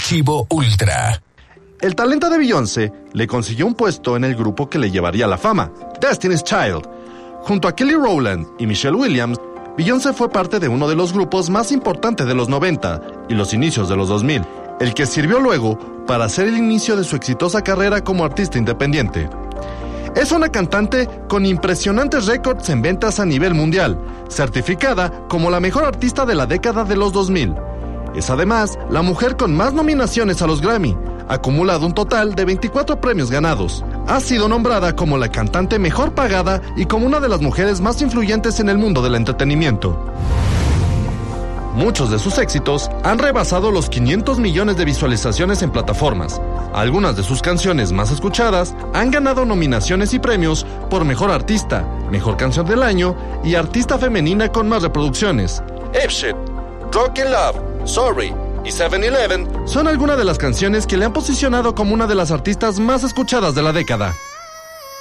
Archivo Ultra. El talento de Beyoncé le consiguió un puesto en el grupo que le llevaría a la fama, Destiny's Child. Junto a Kelly Rowland y Michelle Williams, Beyoncé fue parte de uno de los grupos más importantes de los 90 y los inicios de los 2000, el que sirvió luego para hacer el inicio de su exitosa carrera como artista independiente. Es una cantante con impresionantes récords en ventas a nivel mundial, certificada como la mejor artista de la década de los 2000. Es además la mujer con más nominaciones a los Grammy, acumulado un total de 24 premios ganados. Ha sido nombrada como la cantante mejor pagada y como una de las mujeres más influyentes en el mundo del entretenimiento. Muchos de sus éxitos han rebasado los 500 millones de visualizaciones en plataformas. Algunas de sus canciones más escuchadas han ganado nominaciones y premios por Mejor Artista, Mejor Canción del Año y Artista Femenina con más reproducciones. Ape Shit, Drunk in Love, Sorry y 7-Eleven son algunas de las canciones que le han posicionado como una de las artistas más escuchadas de la década.